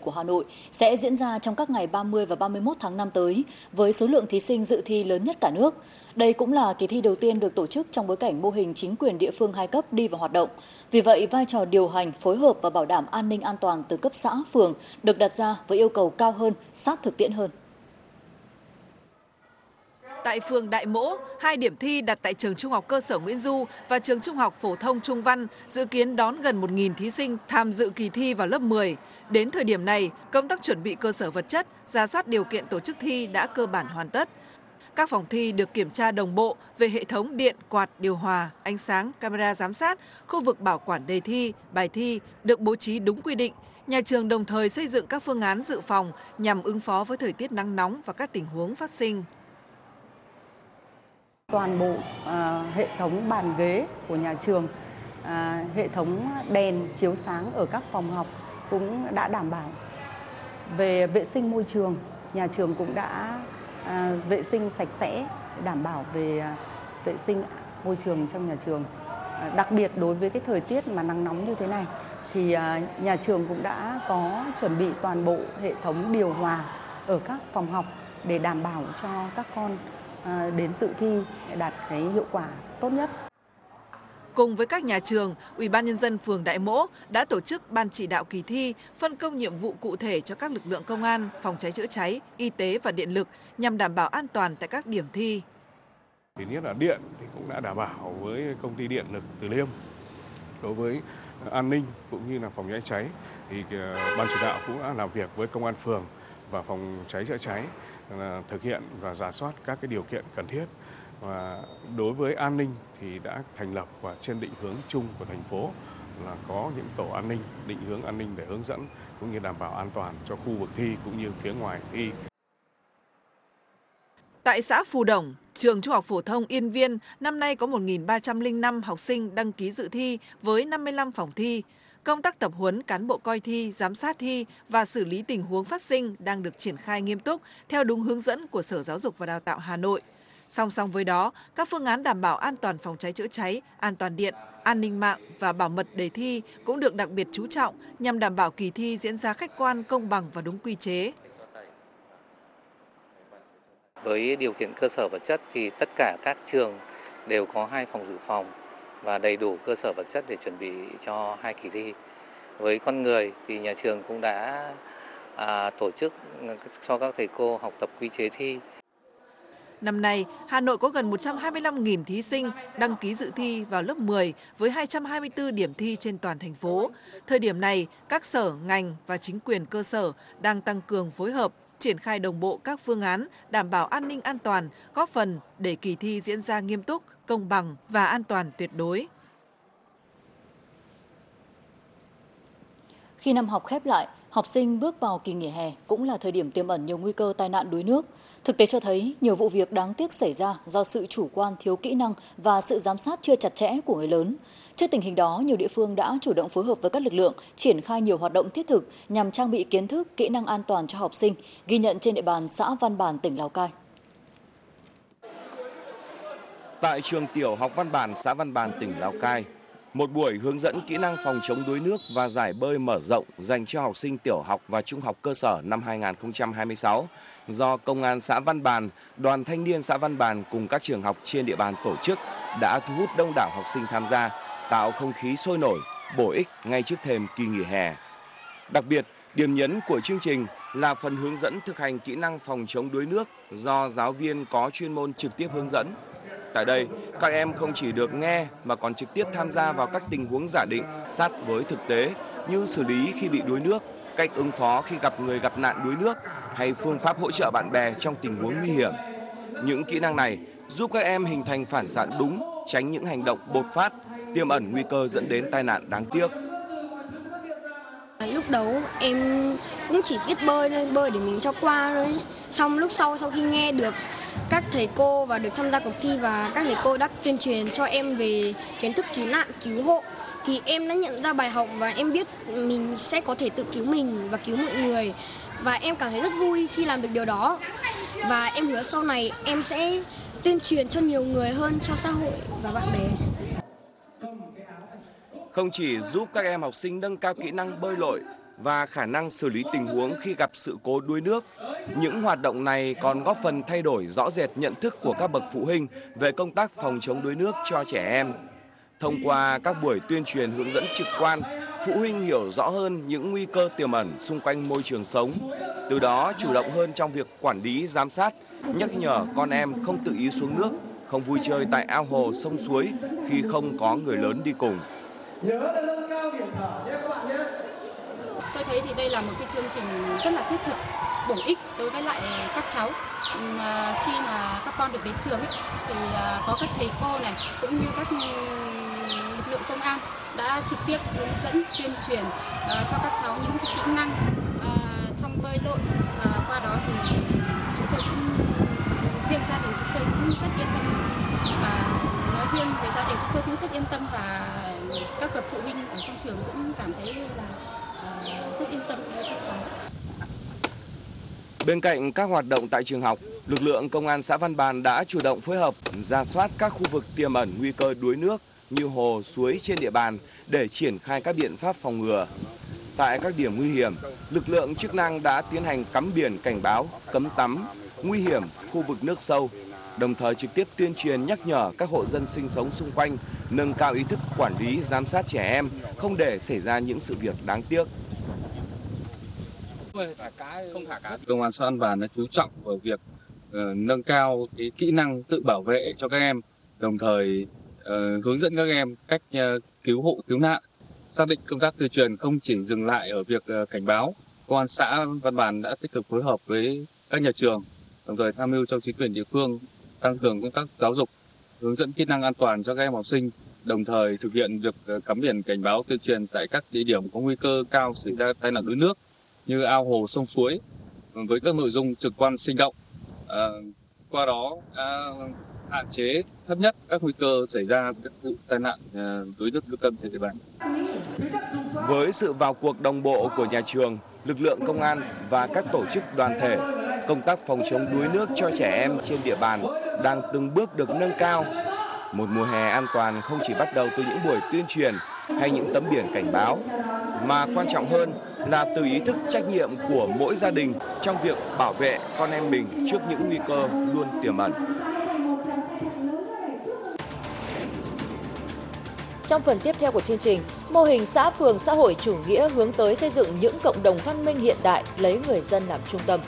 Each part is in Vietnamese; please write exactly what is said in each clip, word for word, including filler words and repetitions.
của Hà Nội sẽ diễn ra trong các ngày ba mươi và ba mươi mốt tháng năm tới, với số lượng thí sinh dự thi lớn nhất cả nước. Đây cũng là kỳ thi đầu tiên được tổ chức trong bối cảnh mô hình chính quyền địa phương hai cấp đi vào hoạt động. Vì vậy, vai trò điều hành, phối hợp và bảo đảm an ninh an toàn từ cấp xã, phường được đặt ra với yêu cầu cao hơn, sát thực tiễn hơn. Tại phường Đại Mỗ, hai điểm thi đặt tại trường Trung học cơ sở Nguyễn Du và trường Trung học phổ thông Trung Văn dự kiến đón gần một nghìn thí sinh tham dự kỳ thi vào lớp mười. Đến thời điểm này, công tác chuẩn bị cơ sở vật chất, rà soát điều kiện tổ chức thi đã cơ bản hoàn tất. Các phòng thi được kiểm tra đồng bộ về hệ thống điện, quạt, điều hòa, ánh sáng, camera giám sát, khu vực bảo quản đề thi, bài thi được bố trí đúng quy định. Nhà trường đồng thời xây dựng các phương án dự phòng nhằm ứng phó với thời tiết nắng nóng và các tình huống phát sinh. Toàn bộ à, hệ thống bàn ghế của nhà trường, à, hệ thống đèn chiếu sáng ở các phòng học cũng đã đảm bảo. Về vệ sinh môi trường, nhà trường cũng đã à, vệ sinh sạch sẽ, đảm bảo về à, vệ sinh môi trường trong nhà trường. À, đặc biệt đối với cái thời tiết mà nắng nóng như thế này, thì à, nhà trường cũng đã có chuẩn bị toàn bộ hệ thống điều hòa ở các phòng học để đảm bảo cho các con đến dự thi đạt cái hiệu quả tốt nhất. Cùng với các nhà trường, Ủy ban Nhân dân phường Đại Mỗ đã tổ chức ban chỉ đạo kỳ thi, phân công nhiệm vụ cụ thể cho các lực lượng công an, phòng cháy chữa cháy, y tế và điện lực nhằm đảm bảo an toàn tại các điểm thi. Thứ nhất là điện thì cũng đã đảm bảo với công ty điện lực Từ Liêm. Đối với an ninh cũng như là phòng cháy cháy thì ban chỉ đạo cũng đã làm việc với công an phường và phòng cháy chữa cháy thực hiện và rà soát các cái điều kiện cần thiết. Và đối với an ninh thì đã thành lập và trên định hướng chung của thành phố là có những tổ an ninh, định hướng an ninh để hướng dẫn cũng như đảm bảo an toàn cho khu vực thi cũng như phía ngoài thi. Tại xã Phù Đồng, trường Trung học phổ thông Yên Viên năm nay có một nghìn ba trăm lẻ năm học sinh đăng ký dự thi với năm mươi lăm phòng thi. Công tác tập huấn cán bộ coi thi, giám sát thi và xử lý tình huống phát sinh đang được triển khai nghiêm túc theo đúng hướng dẫn của Sở Giáo dục và Đào tạo Hà Nội. Song song với đó, các phương án đảm bảo an toàn phòng cháy chữa cháy, an toàn điện, an ninh mạng và bảo mật đề thi cũng được đặc biệt chú trọng nhằm đảm bảo kỳ thi diễn ra khách quan, công bằng và đúng quy chế. Với điều kiện cơ sở vật chất thì tất cả các trường đều có hai phòng dự phòng và đầy đủ cơ sở vật chất để chuẩn bị cho hai kỳ thi. Với con người thì nhà trường cũng đã à, tổ chức cho các thầy cô học tập quy chế thi. Năm nay, Hà Nội có gần một trăm hai mươi lăm nghìn thí sinh đăng ký dự thi vào lớp mười với hai trăm hai mươi tư điểm thi trên toàn thành phố. Thời điểm này, các sở, ngành và chính quyền cơ sở đang tăng cường phối hợp, triển khai đồng bộ các phương án đảm bảo an ninh an toàn, góp phần để kỳ thi diễn ra nghiêm túc, công bằng và an toàn tuyệt đối. Khi năm học khép lại, học sinh bước vào kỳ nghỉ hè cũng là thời điểm tiềm ẩn nhiều nguy cơ tai nạn đuối nước. Thực tế cho thấy nhiều vụ việc đáng tiếc xảy ra do sự chủ quan thiếu kỹ năng và sự giám sát chưa chặt chẽ của người lớn. Trước tình hình đó, nhiều địa phương đã chủ động phối hợp với các lực lượng, triển khai nhiều hoạt động thiết thực nhằm trang bị kiến thức, kỹ năng an toàn cho học sinh, ghi nhận trên địa bàn xã Văn Bản, tỉnh Lào Cai. Tại trường tiểu học Văn Bản, xã Văn Bản, tỉnh Lào Cai, một buổi hướng dẫn kỹ năng phòng chống đuối nước và giải bơi mở rộng dành cho học sinh tiểu học và trung học cơ sở năm hai nghìn không trăm hai mươi sáu do Công an xã Văn Bản, Đoàn Thanh niên xã Văn Bản cùng các trường học trên địa bàn tổ chức đã thu hút đông đảo học sinh tham gia, tạo không khí sôi nổi, bổ ích ngay trước thềm kỳ nghỉ hè. Đặc biệt, điểm nhấn của chương trình là phần hướng dẫn thực hành kỹ năng phòng chống đuối nước do giáo viên có chuyên môn trực tiếp hướng dẫn. Tại đây, các em không chỉ được nghe mà còn trực tiếp tham gia vào các tình huống giả định sát với thực tế như xử lý khi bị đuối nước, cách ứng phó khi gặp người gặp nạn đuối nước hay phương pháp hỗ trợ bạn bè trong tình huống nguy hiểm. Những kỹ năng này giúp các em hình thành phản xạ đúng, tránh những hành động bột phát, tiềm ẩn nguy cơ dẫn đến tai nạn đáng tiếc. Lúc đầu em cũng chỉ biết bơi thôi, bơi để mình cho qua thôi. Xong lúc sau sau khi nghe được các thầy cô và được tham gia cuộc thi và các thầy cô đã tuyên truyền cho em về kiến thức cứu nạn, cứu hộ thì em đã nhận ra bài học và em biết mình sẽ có thể tự cứu mình và cứu mọi người. Và em cảm thấy rất vui khi làm được điều đó. Và em hứa sau này em sẽ tuyên truyền cho nhiều người hơn, cho xã hội và bạn bè. Không chỉ giúp các em học sinh nâng cao kỹ năng bơi lội, và khả năng xử lý tình huống khi gặp sự cố đuối nước. Những hoạt động này còn góp phần thay đổi rõ rệt nhận thức của các bậc phụ huynh về công tác phòng chống đuối nước cho trẻ em. Thông qua các buổi tuyên truyền hướng dẫn trực quan, phụ huynh hiểu rõ hơn những nguy cơ tiềm ẩn xung quanh môi trường sống, từ đó chủ động hơn trong việc quản lý, giám sát, nhắc nhở con em không tự ý xuống nước, không vui chơi tại ao hồ, sông suối khi không có người lớn đi cùng. Tôi thấy thì đây là một cái chương trình rất là thiết thực, bổ ích đối với lại các cháu. Mà khi mà các con được đến trường ấy, thì có các thầy cô này cũng như các lực lượng công an đã trực tiếp hướng dẫn tuyên truyền uh, cho các cháu những cái kỹ năng uh, trong bơi lội, và qua đó thì chúng tôi cũng riêng gia đình chúng tôi cũng rất yên tâm, và nói riêng về gia đình chúng tôi cũng rất yên tâm, và các bậc phụ huynh ở trong trường cũng cảm thấy là uh, rất yên tâm với các cháu. Bên cạnh các hoạt động tại trường học, lực lượng công an xã Văn Bàn đã chủ động phối hợp rà soát các khu vực tiềm ẩn nguy cơ đuối nước như hồ, suối trên địa bàn để triển khai các biện pháp phòng ngừa. Tại các điểm nguy hiểm, lực lượng chức năng đã tiến hành cắm biển cảnh báo, cấm tắm, nguy hiểm, khu vực nước sâu, đồng thời trực tiếp tuyên truyền nhắc nhở các hộ dân sinh sống xung quanh nâng cao ý thức quản lý, giám sát trẻ em, không để xảy ra những sự việc đáng tiếc. Công an xã Văn Bàn đã chú trọng vào việc uh, nâng cao cái kỹ năng tự bảo vệ cho các em, đồng thời uh, hướng dẫn các em cách uh, cứu hộ cứu nạn. Xác định công tác tuyên truyền không chỉ dừng lại ở việc uh, cảnh báo, công an xã Văn Bàn đã tích cực phối hợp với các nhà trường, đồng thời tham mưu cho chính quyền địa phương tăng cường công tác giáo dục, hướng dẫn kỹ năng an toàn cho các em học sinh, đồng thời thực hiện việc uh, cắm biển cảnh báo tuyên truyền tại các địa điểm có nguy cơ cao xảy ra tai nạn đuối nước như ao hồ, sông suối, với các nội dung trực quan sinh động, à, qua đó à, hạn chế thấp nhất các nguy cơ xảy ra các vụ tai nạn à, đuối nước thương tâm trên địa bàn. Với sự vào cuộc đồng bộ của nhà trường, lực lượng công an và các tổ chức đoàn thể, công tác phòng chống đuối nước cho trẻ em trên địa bàn đang từng bước được nâng cao. Một mùa hè an toàn không chỉ bắt đầu từ những buổi tuyên truyền hay những tấm biển cảnh báo, mà quan trọng hơn là từ ý thức trách nhiệm của mỗi gia đình trong việc bảo vệ con em mình trước những nguy cơ luôn tiềm ẩn. Trong phần tiếp theo của chương trình, mô hình xã phường xã hội chủ nghĩa hướng tới xây dựng những cộng đồng văn minh hiện đại lấy người dân làm trung tâm.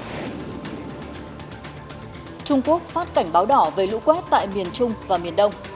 Trung Quốc phát cảnh báo đỏ về lũ quét tại miền Trung và miền Đông.